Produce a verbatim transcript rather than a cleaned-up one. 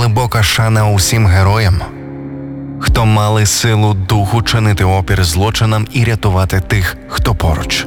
глибока шана усім героям, хто мали силу духу чинити опір злочинам і рятувати тих, хто поруч.